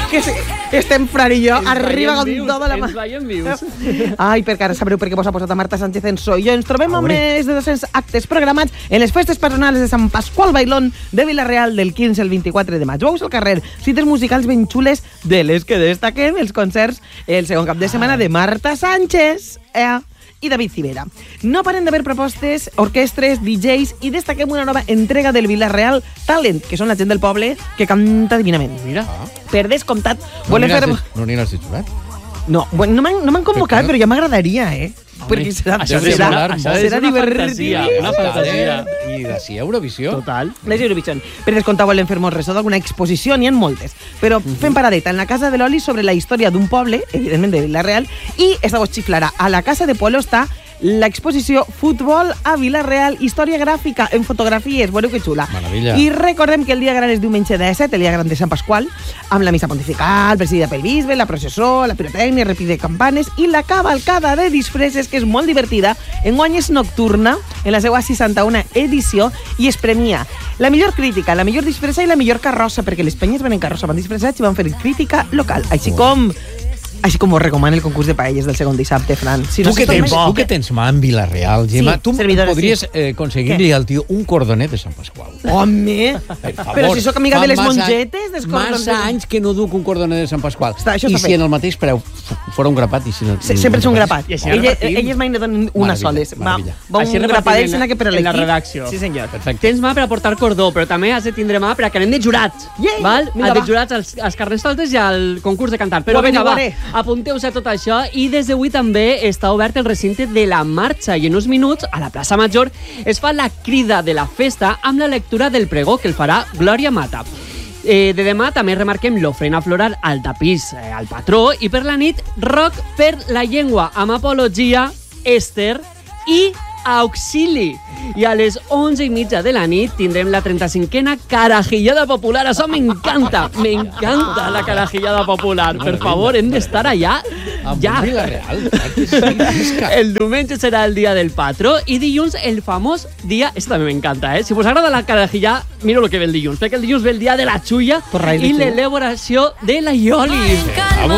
que estem Fran i jo arriba con tota la mà. Ens veiem vius. Ai, perquè ara sabreu per què vos ha posat a Marta Sánchez en So. I ens trobem amb més de 200 actes programats en les festes patronals de Sant Pasqual Bailón de Vila-real del 15 al 24 de maig. Veus al carrer, cites musicals ben xules de les que destaquen els concerts el segon cap de setmana de Marta Sánchez i David Civera. No paren d'haver propostes, orquestres, DJs i destaquem una nova entrega del Vila-real Talent, que són la gent del poble que canta divinament. Mira. Per descomptat, No aniràs de jurat? No, bueno, no m'han convocat, però ja m'agradaria, perquè serà divertit. Una fantasia. I d'ací a Eurovisió. Total. Les Eurovision. Per descomptar, volem fer molt ressò d'alguna exposició, n'hi ha moltes. Però fem paradeta en la Casa de l'Oli sobre la història d'un poble, evidentment de Vila-real, i esta vos xiflarà. A la Casa de Polo està l'exposició Futbol a Vila-real, història gràfica en fotografies, veureu que xula. Meravella. I recordem que el dia gran és diumenge 17, el dia gran de Sant Pasqual, amb la missa pontifical, presidida pel bisbe, la processó, la pirotècnia, repi de campanes i la cavalcada de disfresses, que és molt divertida. Enguany és nocturna, en la seva 61a edició, i es premia la millor crítica, la millor disfressa i la millor carrossa, perquè les penyes van en carrossa, van disfressats i van fer crítica local, així com us recomana el concurs de paelles del segon dissabte, Fran. Si no, tu que tens mà en Vila-real, Gemma, tu podries aconseguir-li al tio un cordonet de Sant Pasqual. Home! Però si sóc amiga de les mongetes... Massa anys que no duc un cordonet de Sant Pasqual. I si en el mateix preu fora un grapat... Sempre és un grapat. Elles mai ne donen una soles. Va un grapadet en la redacció. Sí, senyor. Tens mà per aportar cordó, però també has de tindre mà perquè anem de jurats. De jurats als Carnestoltes i al concurs de cantar. Però vinga, va, apunteu-vos a tot això, i des d'avui també està obert el recinte de la marxa, i en uns minuts, a la plaça Major, es fa la crida de la festa amb la lectura del pregó que el farà Glòria Mata. De demà també remarquem l'ofrena floral al tapís al patró, i per la nit, rock per la llengua, amb apologia, Esther i auxili. I a les 11:30 de la nit tindrem la 35a carajillada popular. Això m'encanta la carajillada popular. Per favor, hem d'estar allà ja. El diumenge serà el dia del patró i dilluns el famós dia, això també m'encanta, si vos agrada la carajilla, mira el que ve el dilluns, perquè el dilluns ve el dia de la xulla i l'elaboració de la ioli.